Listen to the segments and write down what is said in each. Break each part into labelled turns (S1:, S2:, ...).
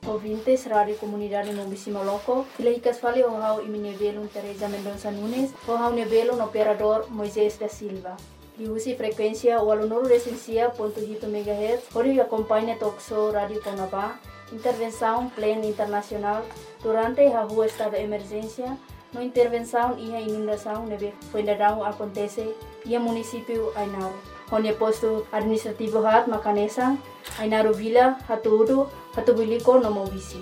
S1: ouvintes Rádio Comunidade Mobisi Moloco, Filahicas Fale Ohau Iminevelo Teresa Mendonça Nunes, Ohau Nevelo no Operador Moisés da Silva. Diusi frequência 89.5 MHz, onde acompanha Toxo Rádio Conabá, intervenção plena internacional durante a rua estado de emergência, no intervenção e a inundação neve Fuendadão acontece e a município Ainaro. Onde posto administrativo hat Macanesa, Ainaro Vila, Hatuudu, Hatubuliko no Mobisi.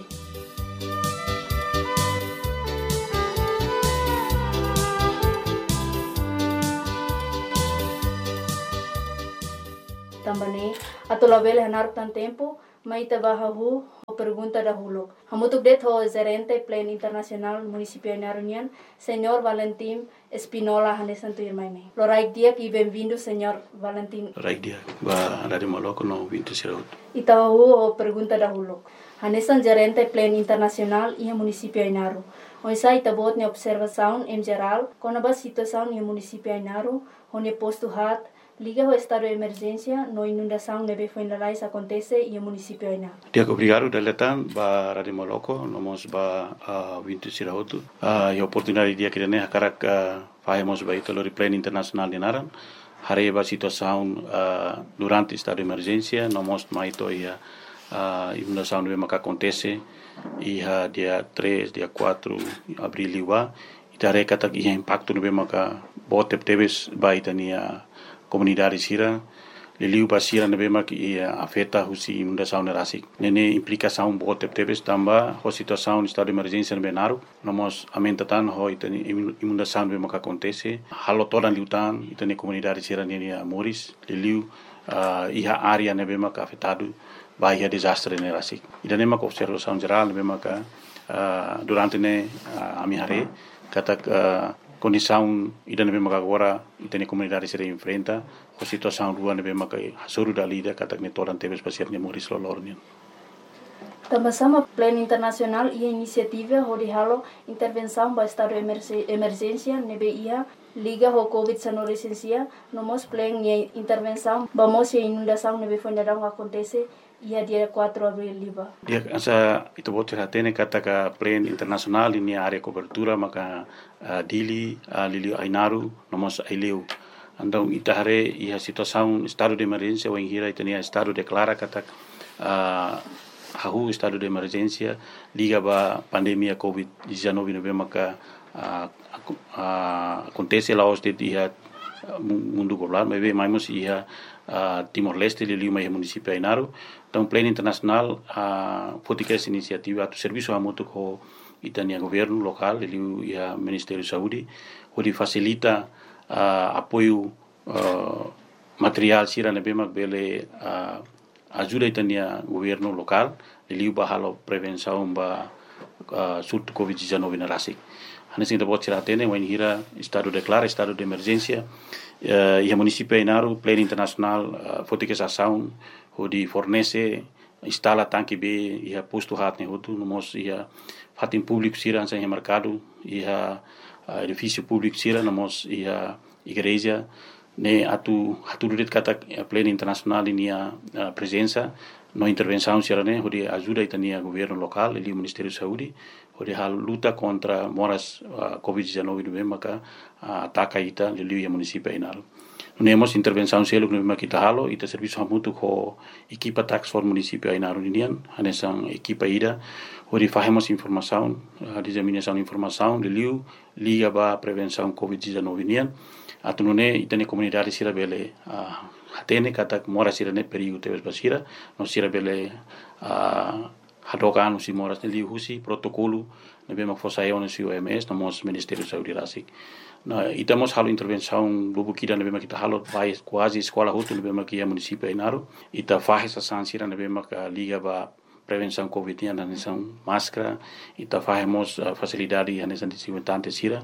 S1: Também atolabel hanar tan tempo, maita bahahu o pergunta da hulok. Hamutuk det ho gerente plan internacional município Ainarunian, Senhor Valentim Espinola Hanesan Tuirmaime. Loraik dia e bem-vindo, Senhor Valentim.
S2: Loraik dia, ba Rádio Moloco no 20 Siraut.
S1: Itahu o pergunta da hulok. Hanesan gerente plan internacional e município Ainaru. Oisa itabot ne observação em geral, com a situação no município Ainaru, onde posto hat liga ao estado de emergência, no inundação neve Fuendalais acontece e o município Aina.
S2: Dia obrigado daletan ba Rádio Moloco, nomos ba 20 Siraut. E oportunidade dia que ne hakarak fazemos ba ito lori plan internacional de Naran. Hare ba situação durante estado de emergência, nomos maito ia inundação neve maka acontece e dia 3, dia 4 abril liwa. Itare kata ia impacto neve maka botep teves ba itania comunidade sira liliu basira nebe mak afeta husi inundação nerasik nene implicação bote tebes tamba ho situação estado de emergência nebe naru nomos amentatan ho itani inundação nebe mak acontece halo todan liutan itani comunidade sira nene moris liliu iha área nebe mak afetado bahia desastre nerasik idane mak observação geral nebe mak durante ne amihare kata condição ida nebe maka agora itani comunidade se enfrenta a situação rua nebe maka hasuru dalida kata ne toran tebes pasir ne moris lolornian.
S1: Também plano internacional e iniciativa onde halo intervenção para estado de emergência nebe ia liga ao COVID-19 licencia nomos plano e intervenção vamos e inundação nebe Fuendadão acontece ia dia 4 abril liba.
S2: Dia asa itu bote hatene kata ka plan internasional ini area cobertura maka dili lili Ainaru nomos aileu. Andau itahare ia situação estado de emergência ou hira itania estado declara kata hahu estado de emergência liga ba pandemia COVID-19 nebe maka acontece lá os de dia mundo global mas mais ia Timor-Leste liliu mai município Ainaru. Então plano internacional fotika essa iniciativa do serviço amoto ko itania governo local liliu ia Ministério Saúde onde facilita apoio material sira nebe mak bele ajuda itania governo local liliu bahalo prevenção ba surto COVID-19 na rasik. Hanesin da bot sira tene wen hira estado declara estado de emergência e a município Ainaru plano internacional fotika essa ação onde fornece instala tanque B e posto hat ne hotu nomos ia fatin público sira ansa em mercado e edifício público sira nomos ia igreja ne atu duret kata plano internacional inia presença no intervenção sira ne onde ajuda itania governo local e o Ministério da Saúde onde a luta contra moras COVID-19 no maka ataca ita liliu município Ainaru. Nemos intervenção selo no maka kita halo ita serviço hamutu ko equipa tax for município Ainaru nian hanesan equipa ida onde fazemos informação disseminação informação liliu liga ba prevenção COVID-19 nian atunune itane comunidade sira bele hatene kata mora sira ne perigo tebes basira no sira bele hadokan usi moras ne liu husi protocolo nebe mak fosayon usi OMS nomos Ministério da Saúde rasik na itamos halo intervenção bubu kida nebe mak kita halo vai quase escola hutu nebe mak ia município Ainaru ita faz essa sansira nebe mak liga ba prevenção COVID na nação máscara ita fazemos facilidade na nação desinfetante sira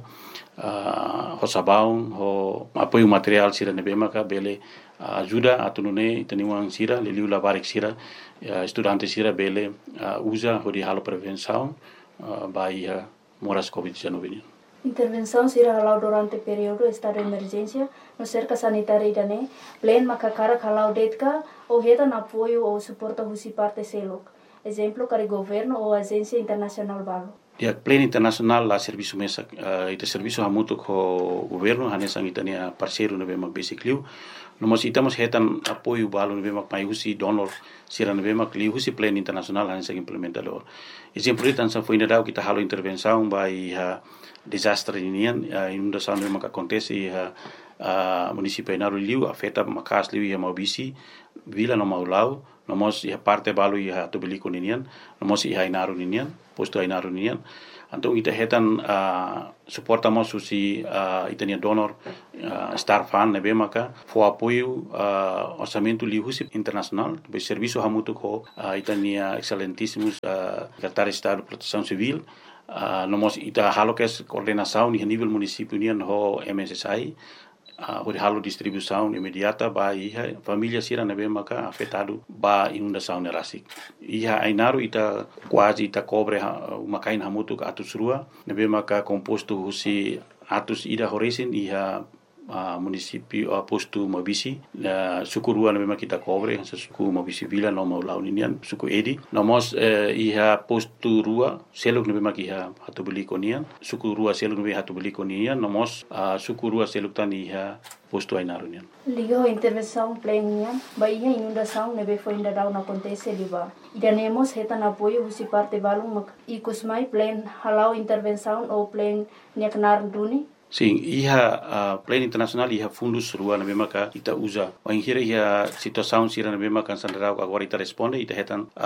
S2: ho sabão ho apoio material sira nebe mak bele ajuda atunune itaniwang sira liliu labarik sira estudante sira bele usa hodi halo prevenção baia moras COVID-19.
S1: Intervenção sira halau durante período estado de emergência no cerca sanitária idane plan makakara halau detka ou heta na apoio ou suporta husi parte selok exemplo para governo ou agência internacional balo.
S2: Ya pleno internasional la serviço mesa ita serviço hamutu ko governo hanesang itania parceiro na bemak basically nomos itamos hetan apoio balo na bemak mai husi donor sira na bemak li husi pleno internasional hanesang implementador exemplo itan sa foi nadau kita halo intervenção by desastre inian inundação na bemak acontece município Inaru liu afeta makas liu ia maubisi vila no maulau nomos ia parte balo ia tobeliko ninian nomos ia Inaru ninian posto Inaru ninian então ita hetan suportamos susi itania donor star fan nebe maka fo apoio orçamento liusi internacional be serviço hamutu ko itania excelentíssimos secretário de Estado de Proteção Civil nomos ita halo kes coordenação ni nível município nian ho MSSI halo distribuição imediata ba iha família sira nebe maka afetado ba inundação nerasik iha Inaru ita quase ita cobre makain hamutu ka atus rua nebe maka composto husi atus ida horesin iha município posto Mabisi suku rua nebe maka kita cobre suku Mabisi vila no mau launinian suku edi nomos iha posto rua seluk nebe maka iha hatu beli konian suku rua seluk nebe hatu beli konian nomos suku rua seluk tan iha posto Inaru nian
S1: ligo intervenção plena bahia inundação nebe foi ainda não acontece liba idanemos hetan apoio husi parte balung ikusmai plan halau intervenção ou plan niaknar duni.
S2: Sim, iha pleno internacional iha fundus rua na mesma ka ita usa. O inhira iha situação sira na mesma kan sandarau agora ita responde ita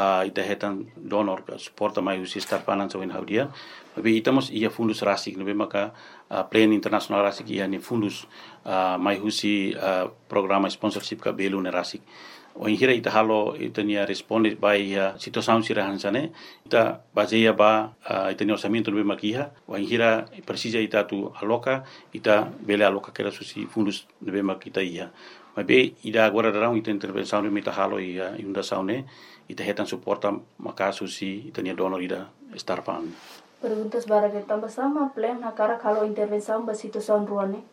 S2: hetan donor suporta mai usi star finance in haudia. Tapi itamos iha fundus rasik na mesma ka pleno internacional rasik iha ni fundus mai usi programa sponsorship ka belu na rasik. O inhira ita halo itania responde by situação sira hansane ita baseia ba itania orçamento no mesma kiha o inhira precisa ita tu aloca ita bele aloca que era susi fundos no mesma kita ia mas be ida agora darão ita intervenção no meta halo ia inundação ne ita hetan suporta maka susi itania donor ida star fund.
S1: Perguntas bara que tambah sama plan nakara kalau intervenção ba situação ruane.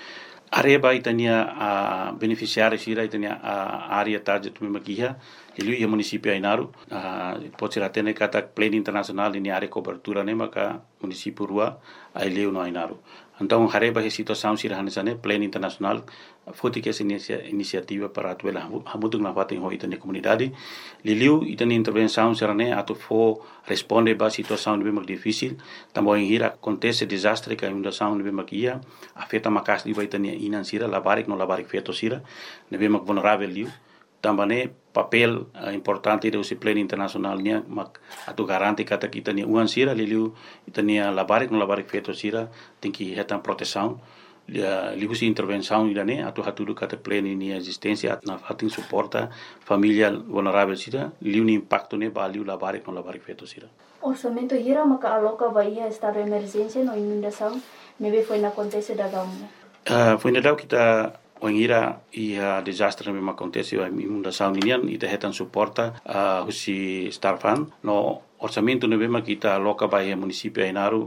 S2: Areba itania beneficiário sira itania área target mesma kiha liu ia município Inaru pode ser até kata pleno internacional ini área cobertura ne maka município rua ai liu no Inaru então areba he situação sira hanesane pleno internacional foti que essa iniciativa para atuela hamutung na fatin ho itania comunidade liu itania intervenção sira ne atu fo responde ba situação mesma difícil também hira acontece desastre que inundação mesma kia afeta makas liu itania inan sira labarik no labarik feto sira mesma vulnerável liu também papel importante do pleno internacional nia mak atu garanti kata kita ni uan sira liu itania labarik no labarik feto sira tem que hetan proteção liu si intervenção idane atu hatudu kata pleno ni existência na fatin suporta família vulnerável sira liu ni impacto ne ba liu labarik no labarik feto sira
S1: orçamento hira maka aloca bahia estado de emergência no inundação nebe foi na acontece da gamu
S2: foi na dau kita o ingira ia desastre mesmo acontece a inundação ninian ita hetan suporta husi star fund no orçamento ne bema kita aloca bahia município Inaru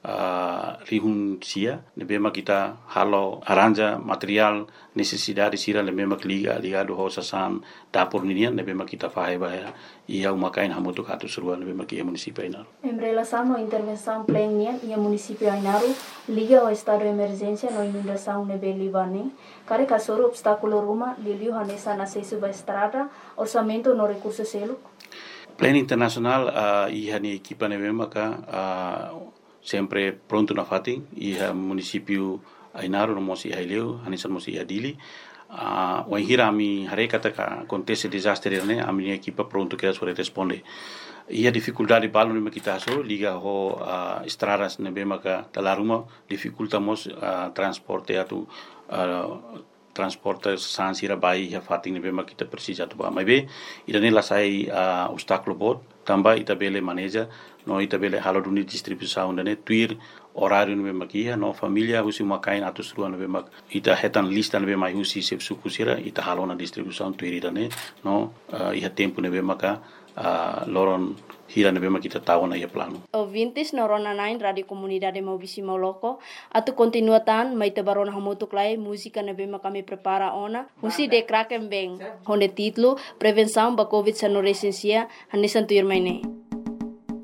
S2: rihun sia ne bema kita halo aranja material necessidade sira ne bema ligado ho sasan dapur ninian ne bema kita fahe bahia ia umakain hamutu katu surua ne bema kia município Inaru
S1: em relação à intervenção plena ia município Inaru liga ao estado de emergência no inundação ne belibane care kasoro obstáculo ruma liu hanesa na sesu ba estrada orçamento no recurso selo
S2: pleno internacional ia ni equipa ne bema ka sempre pronto na fatin iha município Inaru no mosi haileu hanisan mosi adili o hira mi hareka ta acontece desastre ne ami equipa pronto que sobre responde ia dificuldade balo ne kita so liga ho estradas ne bema ka talaruma dificultamos transporte atu transporte sansira bai ya fatin ne bema kita precisa tu ba mai be idane la sai obstáculo bot tamba ita bele maneja no ita bele halo duni distribuição ne tuir horário no makia no família husi makain atus rua no mak ita hetan lista no mai husi sep sukusira ita halo na distribuição tuir ne no iha tempo ne maka loron hira na bema kita tahu na ia plano.
S1: Ouvintes na Ronanain Radio Comunidade Maubisi Moloko, atu continuatan mai tabarona hamutuk lai música na bema kami prepara ona, husi de kraken beng, honde titlo Prevenção ba Covid sa no resensia, hanisan tuir mai ne.